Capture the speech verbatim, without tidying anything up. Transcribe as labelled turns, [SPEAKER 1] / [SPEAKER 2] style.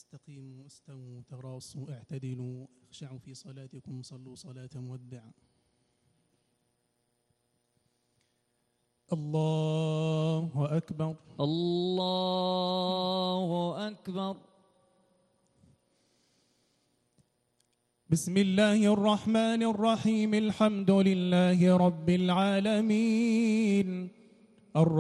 [SPEAKER 1] استقيموا استووا تراصوا اعتدلوا اخشعوا في صلاتكم صلوا صلاة مودع. الله أكبر
[SPEAKER 2] الله أكبر.
[SPEAKER 1] بسم الله الرحمن الرحيم. الحمد لله رب العالمين